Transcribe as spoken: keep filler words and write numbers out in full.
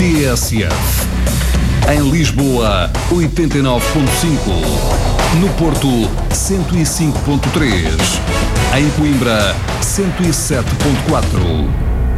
T S F. Em Lisboa, oitenta e nove ponto cinco. No Porto, cento e cinco ponto três. Em Coimbra, cento e sete ponto quatro.